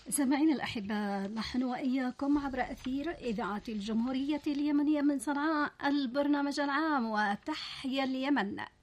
سامعين الأحبة، نحن وإياكم عبر أثير إذاعة الجمهورية اليمنية من صنعاء، البرنامج العام وتحيا اليمن.